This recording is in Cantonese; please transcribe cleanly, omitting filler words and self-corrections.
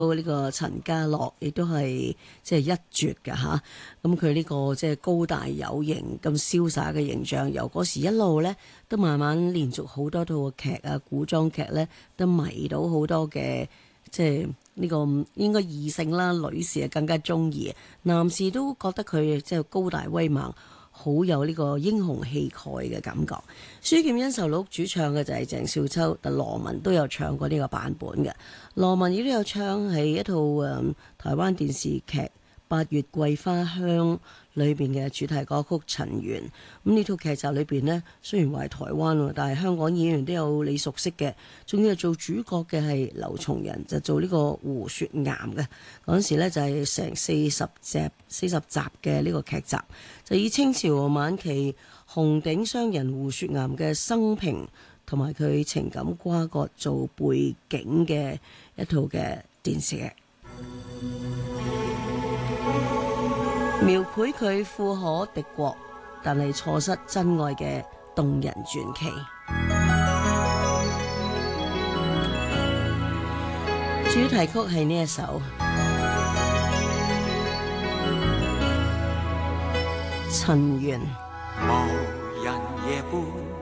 呢個陳家樂亦都係即係一絕嘅嚇，咁佢呢個即係高大有型、咁瀟灑嘅形象，由嗰時一路呢都慢慢連續好多套劇啊，古裝劇呢都迷到好多嘅即係呢個應該異性啦，女士啊更加中意，男士都覺得佢即係高大威猛。好有呢個英雄氣概嘅感覺。書劍恩仇錄主唱嘅就係鄭少秋，但羅文都有唱過呢個版本嘅。羅文亦都有唱係一套台灣電視劇《八月桂花香》裏邊嘅主題歌曲《塵緣》。咁呢套劇集裏邊呢，雖然話係台灣，但係香港演員都有你熟悉嘅，仲要係做主角嘅係劉松仁，就做呢個胡雪岩嘅。嗰陣時呢就係成40集嘅呢個劇集，就以清朝晚期紅頂商人胡雪岩嘅生平同埋佢情感瓜葛做背景嘅一套嘅電視劇，描繪佢富可敵國，但係錯失真愛嘅動人傳奇。主題曲係呢一首《塵緣》。 無人夜半